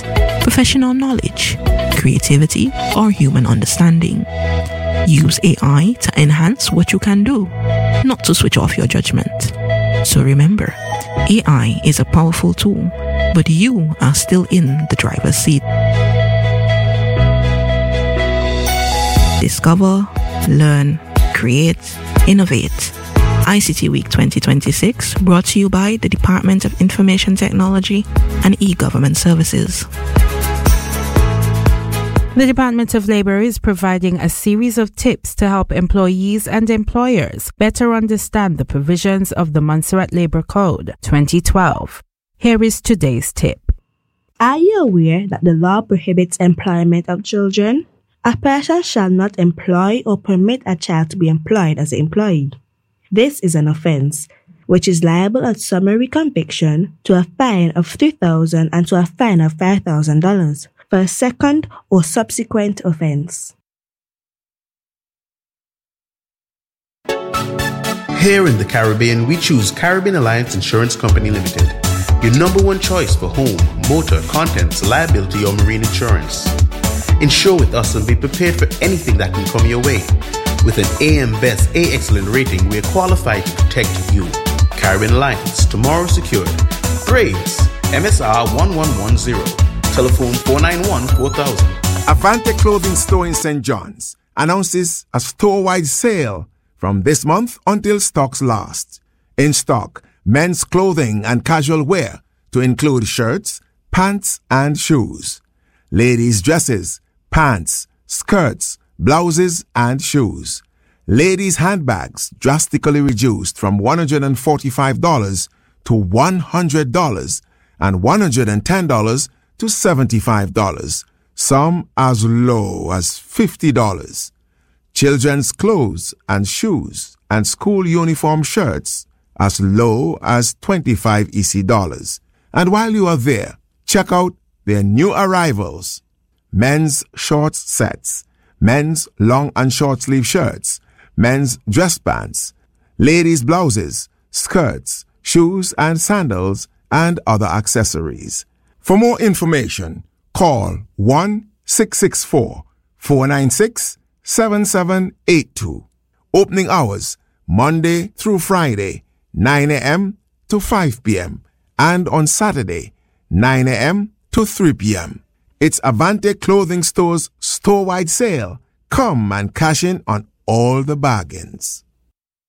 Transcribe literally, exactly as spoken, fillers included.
professional knowledge, creativity, or human understanding. Use A I to enhance what you can do, not to switch off your judgment. So remember, A I is a powerful tool, but you are still in the driver's seat. Discover, learn, create, innovate. I C T Week twenty twenty-six brought to you by the Department of Information Technology and E-Government Services. The Department of Labor is providing a series of tips to help employees and employers better understand the provisions of the Montserrat Labor Code twenty twelve. Here is today's tip. Are you aware that the law prohibits employment of children? A person shall not employ or permit a child to be employed as an employee. This is an offense, which is liable on summary conviction to a fine of three thousand dollars and to a fine of five thousand dollars for a second or subsequent offense. Here in the Caribbean, we choose Caribbean Alliance Insurance Company Limited, your number one choice for home, motor, contents, liability, or marine insurance. Insure with us and be prepared for anything that can come your way. With an A M Best A Excellent rating, we are qualified to protect you. Caribbean Alliance, tomorrow secured. Braids, M S R one one one zero. Telephone four nine one four thousand. Avante Clothing Store in Saint John's announces a store-wide sale from this month until stocks last. In stock, men's clothing and casual wear to include shirts, pants, and shoes. Ladies' dresses, pants, skirts, blouses, and shoes. Ladies' handbags drastically reduced from one hundred forty-five dollars to one hundred dollars and one hundred ten dollars to seventy-five dollars, some as low as fifty dollars. Children's clothes and shoes and school uniform shirts as low as twenty-five E C dollars. And while you are there, check out their new arrivals. Men's shorts sets, men's long and short sleeve shirts, men's dress pants, ladies' blouses, skirts, shoes and sandals, and other accessories. For more information, call one six six four, four nine six, seven seven eight two. Opening hours, Monday through Friday, nine a.m. to five p.m. and on Saturday, nine a.m. to three p.m. It's Avante Clothing Store's store-wide sale. Come and cash in on all the bargains.